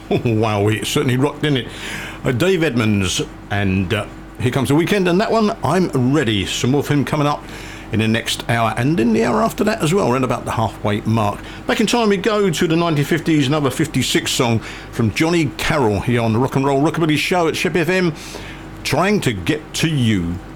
Wow, it certainly rocked, didn't it? Dave Edmunds, and Here Comes the Weekend, and that one, I'm Ready. Some more from him coming up in the next hour, and in the hour after that as well, around about the halfway mark. Back in time we go to the 1950s, another 56 song from Johnny Carroll here on the Rock and Roll Rockabilly Show at Shep FM, Trying to Get to You.